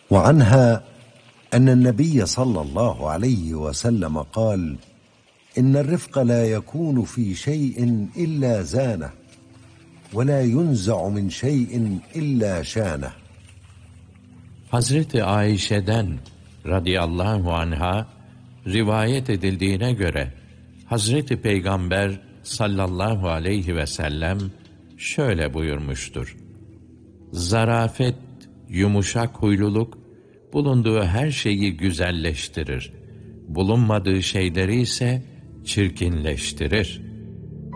وعنها أن النبي صلى الله عليه وسلم قال: إن الرفق لا يكون في شيء إلا زانه ولا ينزع من شيء إلا شانه. Hazreti Ayşe'den radıyallahu anha rivayet edildiğine göre Hazreti Peygamber sallallahu aleyhi ve sellem şöyle buyurmuştur: zarafet, yumuşak huyluluk bulunduğu her şeyi güzelleştirir, bulunmadığı şeyleri ise çirkinleştirir.